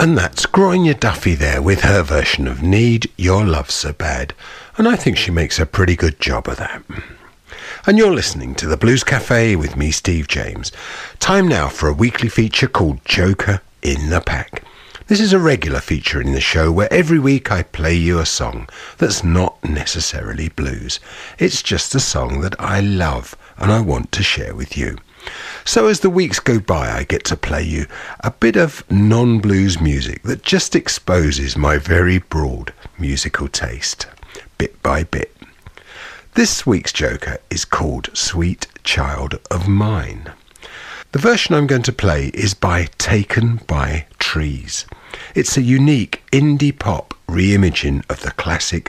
And that's Gronya Duffy there with her version of Need Your Love So Bad. And I think she makes a pretty good job of that. And you're listening to the Blues Cafe with me, Steve James. Time now for a weekly feature called Joker in the Pack. This is a regular feature in the show where every week I play you a song that's not necessarily blues. It's just a song that I love and I want to share with you. So as the weeks go by, I get to play you a bit of non-blues music that just exposes my very broad musical taste, bit by bit. This week's Joker is called Sweet Child of Mine. The version I'm going to play is by Taken by Trees. It's a unique indie pop reimagining of the classic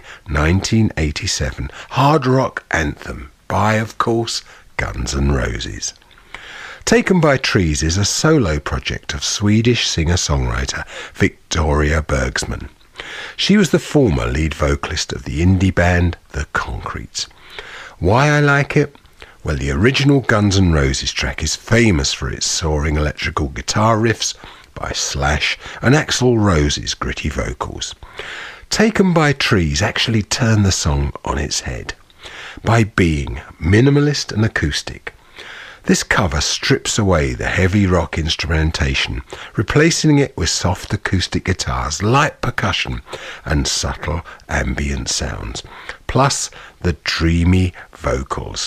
1987 hard rock anthem by, of course, Guns N' Roses. Taken by Trees is a solo project of Swedish singer-songwriter Victoria Bergsman. She was the former lead vocalist of the indie band The Concretes. Why I like it? Well, the original Guns N' Roses track is famous for its soaring electrical guitar riffs by Slash and Axl Rose's gritty vocals. Taken by Trees actually turned the song on its head by being minimalist and acoustic. This cover strips away the heavy rock instrumentation, replacing it with soft acoustic guitars, light percussion and subtle ambient sounds, plus the dreamy vocals.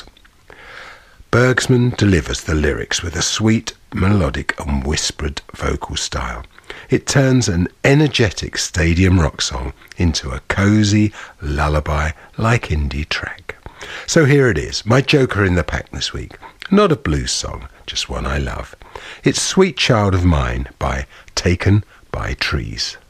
Bergsman delivers the lyrics with a sweet, melodic and whispered vocal style. It turns an energetic stadium rock song into a cosy lullaby-like indie track. So here it is, my Joker in the Pack this week. Not a blues song, just one I love. It's Sweet Child of Mine by Taken by Trees.